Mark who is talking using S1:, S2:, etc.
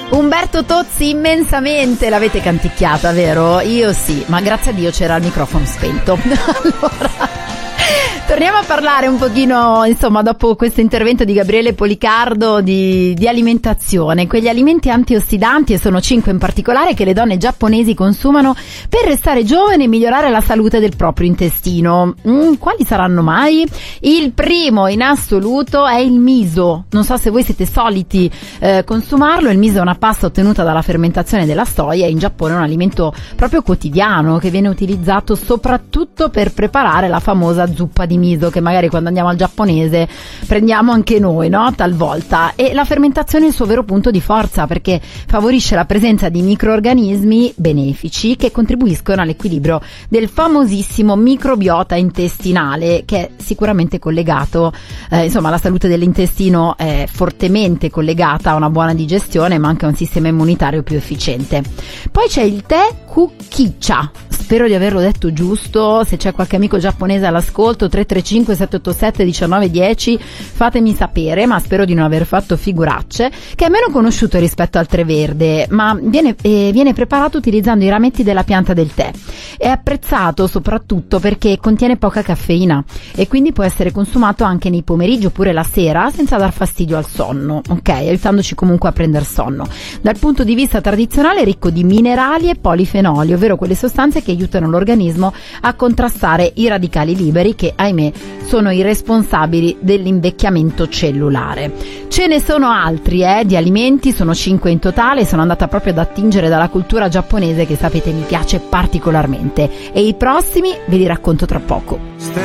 S1: Umberto Tozzi immensamente l'avete canticchiata, vero? Io sì, ma grazie a Dio c'era il microfono spento. Allora, torniamo a parlare un pochino, insomma, dopo questo intervento di Gabriele Policardo di alimentazione, quegli alimenti antiossidanti, e sono 5 in particolare, che le donne giapponesi consumano per restare giovani e migliorare la salute del proprio intestino. Quali saranno mai? Il primo in assoluto è il miso. Non so se voi siete soliti consumarlo. Il miso è una pasta ottenuta dalla fermentazione della soia, e in Giappone è un alimento proprio quotidiano che viene utilizzato soprattutto per preparare la famosa zuppa di miso, che magari quando andiamo al giapponese prendiamo anche noi, no? Talvolta. E la fermentazione è il suo vero punto di forza, perché favorisce la presenza di microrganismi benefici che contribuiscono all'equilibrio del famosissimo microbiota intestinale, che è sicuramente collegato, insomma, la salute dell'intestino è fortemente collegata a una buona digestione, ma anche a un sistema immunitario più efficiente. Poi c'è il tè Kukicha, spero di averlo detto giusto. Se c'è qualche amico giapponese all'ascolto, 335 787 1910, fatemi sapere, ma spero di non aver fatto figuracce. Che è meno conosciuto rispetto al tè verde, ma viene preparato utilizzando i rametti della pianta del tè. È apprezzato soprattutto perché contiene poca caffeina e quindi può essere consumato anche nei pomeriggi oppure la sera senza dar fastidio al sonno, ok? Aiutandoci comunque a prendere sonno. Dal punto di vista tradizionale è ricco di minerali e polifenoli, ovvero quelle sostanze che aiutano l'organismo a contrastare i radicali liberi che, ahimè, sono i responsabili dell'invecchiamento cellulare. Ce ne sono altri di alimenti, sono 5 in totale. Sono andata proprio ad attingere dalla cultura giapponese, che sapete mi piace particolarmente, e i prossimi ve li racconto tra poco.